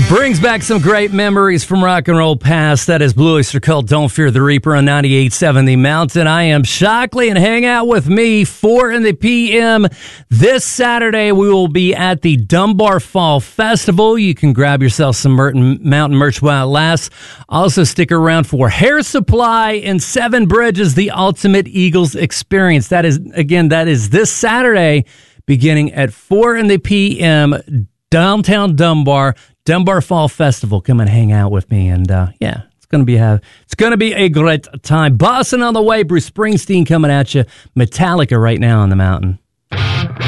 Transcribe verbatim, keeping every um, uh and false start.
Brings back some great memories from rock and roll past. That is Blue Oyster Cult, Don't Fear the Reaper on ninety-eight point seven The Mountain. I am Shockley, and hang out with me four in the p m this Saturday. We will be at the Dunbar Fall Festival. You can grab yourself some Merton Mountain merch while it lasts. Also stick around for Hair Supply and Seven Bridges, the Ultimate Eagles Experience. That is, again, that is this Saturday beginning at four in the p m downtown Dunbar. Dunbar Fall Festival. Come and hang out with me, and uh, yeah, it's gonna be have it's gonna be a great time. Boston on the way. Bruce Springsteen coming at you. Metallica right now on the mountain.